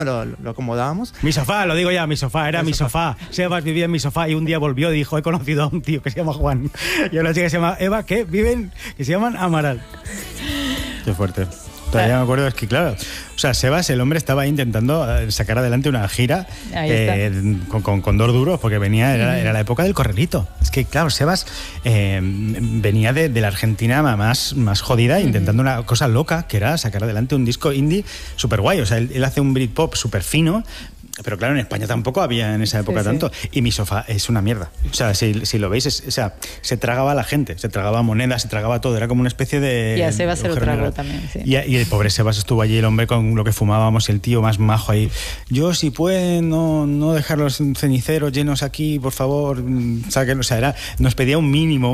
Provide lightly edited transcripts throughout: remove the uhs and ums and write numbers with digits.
lo acomodábamos. Mi sofá, lo digo ya, mi sofá, era mi sofá. Sebas vivía en mi sofá y un día volvió y dijo, he conocido a un tío que se llama Juan y a una chica que se llama Eva, que se llaman Amaral. Qué fuerte. Todavía me acuerdo, es que claro, o sea, Sebas, el hombre estaba intentando sacar adelante una gira con dos duros, porque era la época del corralito. Es que claro, Sebas venía de la Argentina más jodida, intentando una cosa loca, que era sacar adelante un disco indie súper guay. O sea, él hace un Britpop súper fino, pero claro, en España tampoco había en esa época tanto. Y Mi Sofá es una mierda. O sea, si lo veis, o sea, se tragaba a la gente, se tragaba monedas, se tragaba todo. Era como una especie de... Y a Sebas se lo tragó también, sí. Y el pobre Sebas estuvo allí, el hombre con lo que fumábamos, el tío más majo ahí. Yo, si pueden, no dejar los ceniceros llenos aquí, por favor, saquen. O sea, nos pedía un mínimo.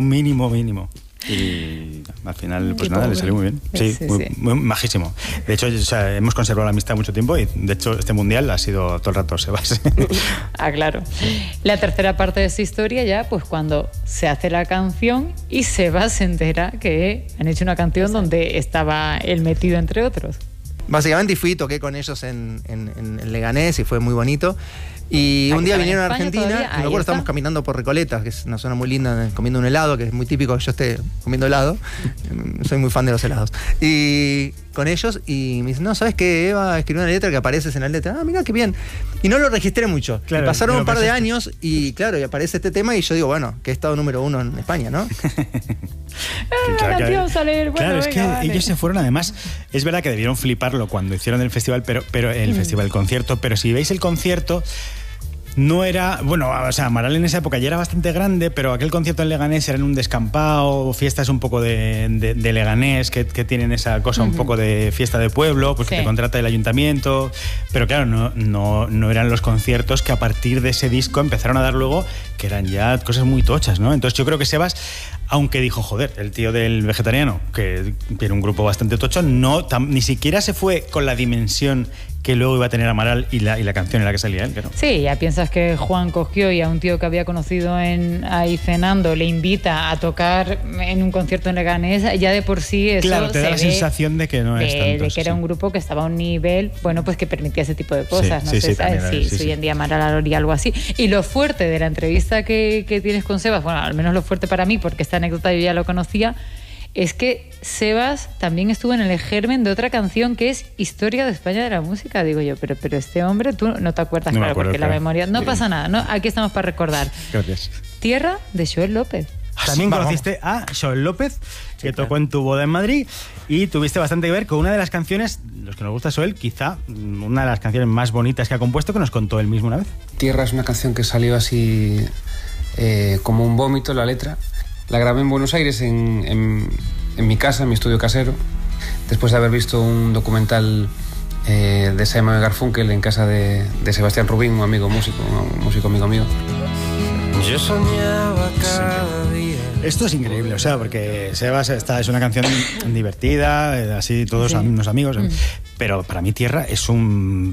Y al final, pues nada, le salió muy bien. Sí, muy majísimo. De hecho, o sea, hemos conservado la amistad mucho tiempo y de hecho este mundial ha sido todo el rato Sebas. Claro. La tercera parte de esta historia ya, pues cuando se hace la canción y Sebas se entera que han hecho una canción donde estaba él metido entre otros. Básicamente fui y toqué con ellos en Leganés y fue muy bonito. Y un día vinieron a Argentina, y me acuerdo, estábamos caminando por Recoleta, que es una zona muy linda, comiendo un helado, que es muy típico que yo esté comiendo helado. Soy muy fan de los helados. Y con ellos, y me dicen, no, ¿sabes qué? Eva escribió una letra que apareces en la letra. Mira qué bien. Y no lo registré mucho. Claro, y pasaron un par de años y claro, y aparece este tema y yo digo, bueno, que he estado número 1 en España, ¿no? La canción salir, bueno, claro, es que vale. Ellos se fueron, además, es verdad que debieron fliparlo cuando hicieron el festival, pero el concierto, pero si veis el concierto, no era... Bueno, o sea, Amaral en esa época ya era bastante grande, pero aquel concierto en Leganés era en un descampado, fiestas un poco de Leganés, que tienen esa cosa un poco de fiesta de pueblo, pues que te contrata el ayuntamiento, pero claro, no eran los conciertos que a partir de ese disco empezaron a dar luego, que eran ya cosas muy tochas, ¿no? Entonces yo creo que Sebas, aunque dijo, joder, el tío del Vegetariano, que tiene un grupo bastante tocho, ni siquiera se fue con la dimensión que luego iba a tener Amaral y la canción en la que salía él, claro. Sí, ya piensas que Juan cogió y a un tío que había conocido ahí cenando le invita a tocar en un concierto en Leganés, ya de por sí eso claro, te da la sensación de que no es tanto. De que era un grupo que estaba a un nivel, bueno, pues que permitía ese tipo de cosas. Sí, no sé, ¿sabes? Si hoy en día Amaral haría algo así. Y lo fuerte de la entrevista que tienes con Sebas, bueno, al menos lo fuerte para mí, porque esta anécdota yo ya lo conocía, es que Sebas también estuvo en el germen de otra canción que es Historia de España de la música. Digo yo, pero este hombre, tú no te acuerdas, no claro, acuerdo, porque claro. La memoria... No pasa nada, ¿no? Aquí estamos para recordar. Gracias. Tierra de Joel López. También conociste a Joel López, que tocó en tu boda en Madrid, y tuviste bastante que ver con una de las canciones, los que nos gusta Joel, quizá una de las canciones más bonitas que ha compuesto, que nos contó él mismo una vez. Tierra es una canción que salió así como un vómito, la letra. La grabé en Buenos Aires, en mi casa, en mi estudio casero, después de haber visto un documental de Simon Garfunkel en casa de Sebastián Rubín, un músico amigo mío. Yo soñaba cada día. Esto es increíble, o sea, porque Sebas es una canción divertida, así todos unos amigos, pero para mí Tierra es un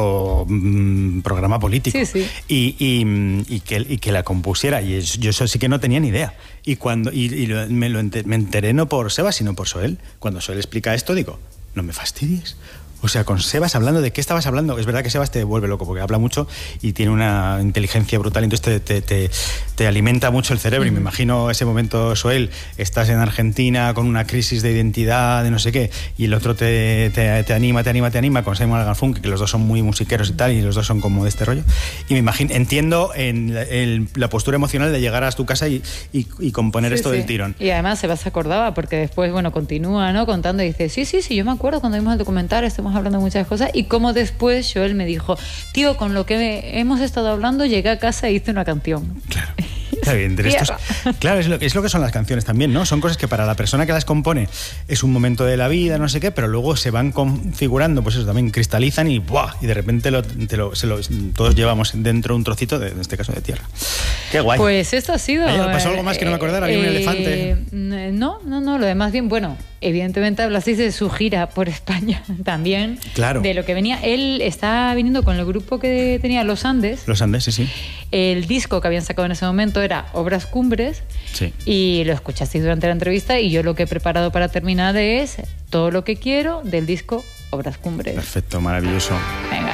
programa político. Sí. Y que la compusiera, y yo eso sí que no tenía ni idea. Y me enteré no por Sebas, sino por Joel. Cuando Joel explica esto, digo, no me fastidies. O sea, con Sebas hablando, ¿de qué estabas hablando? Es verdad que Sebas te vuelve loco porque habla mucho y tiene una inteligencia brutal, entonces te alimenta mucho el cerebro. Y me imagino ese momento, Joel, estás en Argentina con una crisis de identidad, de no sé qué, y el otro te anima con Simon Garfunkel, que los dos son muy musiqueros y tal, y los dos son como de este rollo. Y me imagino, entiendo en la postura emocional de llegar a tu casa y componer esto del tirón. Y además Sebas se acordaba, porque después, bueno, continúa, ¿no?, contando y dice, sí, yo me acuerdo cuando vimos el documental, estamos hablando de muchas cosas, y como después Joel me dijo, tío, con lo que hemos estado hablando, llegué a casa e hice una canción. Claro. Está bien, claro, es lo que son las canciones también, ¿no? Son cosas que para la persona que las compone es un momento de la vida, no sé qué, pero luego se van configurando, pues eso, también cristalizan y ¡buah! Y de repente todos llevamos dentro un trocito, en este caso de tierra. ¡Qué guay! Pues esto ha sido... ¿Pasó algo más que no me acordara? ¿Había un elefante? No, lo demás bien, bueno, evidentemente hablasteis de su gira por España también. Claro. De lo que venía. Él está viniendo con el grupo que tenía Los Andes. Los Andes, sí. El disco que habían sacado en ese momento era Obras Cumbres. Sí. Y lo escuchasteis durante la entrevista, y yo lo que he preparado para terminar es Todo lo que quiero del disco Obras Cumbres. Perfecto, maravilloso. Venga.